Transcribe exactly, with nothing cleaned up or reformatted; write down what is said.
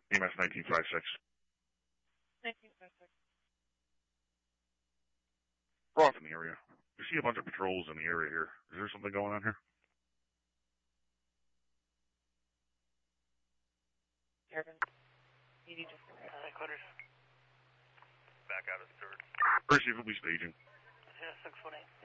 E M S nineteen fifty-six. nineteen fifty-six. We're off in the area. We see a bunch of patrols in the area here. Is there something going on here? Urban. You need to figure out. Back out of third. Percy will be staging. Yeah, six one eight.